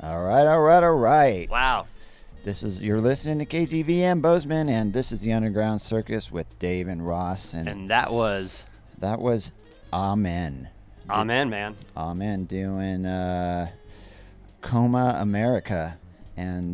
All right. Wow. You're listening to KGVM Bozeman, and this is the Underground Circus with Dave and Ross, And that was Amen. Amen, man. Amen doing Coma America, and